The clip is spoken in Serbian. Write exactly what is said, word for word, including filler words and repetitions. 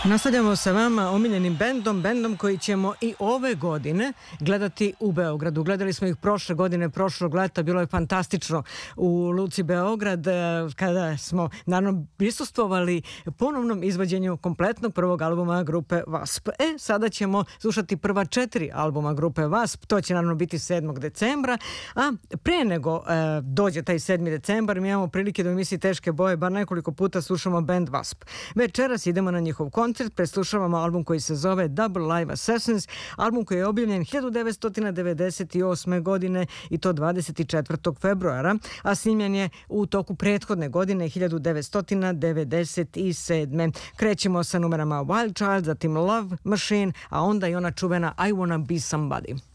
Nastavljamo sa vama omiljenim bendom, bendom koji ćemo i ove godine gledati u Beogradu. Gledali smo ih prošle godine, prošlog leta, bilo je fantastično u Luci Beograd kada smo naravno prisustvovali ponovnom izvođenju kompletnog prvog albuma grupe W A S P. E, sada ćemo slušati prva četiri albuma grupe W A S P, to će naravno biti sedmog decembra, a pre nego e, dođe taj sedmi decembar, mi imamo prilike da u emisiji Teške boje bar nekoliko puta slušamo band W A S P. Večeras idemo na njihov koncert. Preslušavamo album koji se zove Double Live Assassins, album koji je objavljen hiljadu devetsto devedeset osme. godine i to dvadeset četvrtog februara, a snimljen je u toku prethodne godine hiljadu devetsto devedeset sedme. Krećemo sa numerama Wild Child, zatim Love Machine, a onda i ona čuvena I Wanna Be Somebody.